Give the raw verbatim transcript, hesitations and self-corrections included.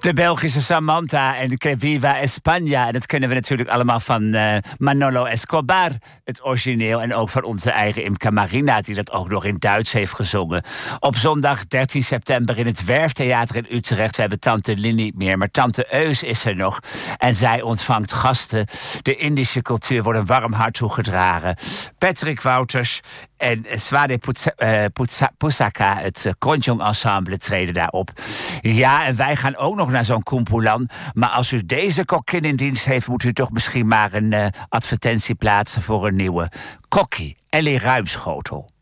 De Belgische Samantha en Que Viva España. En dat kennen we natuurlijk allemaal van uh, Manolo Escobar, het origineel. En ook van onze eigen Imca Marina, die dat ook nog in Duits heeft gezongen. Op zondag dertien september in het Werftheater in Utrecht. We hebben tante Lin niet meer, maar tante Eus is er nog. En zij ontvangt gasten. De Indische cultuur wordt een warm hart toegedragen. Patrick Wouters en Swade Pusaka, het uh, Konjong Ensemble, treden daarop. Ja, en wij gaan ook nog naar zo'n Kumpulan. Maar als u deze kokkin in dienst heeft, moet u toch misschien maar een uh, advertentie plaatsen voor een nieuwe kokkie. Ellie Ruimschotel.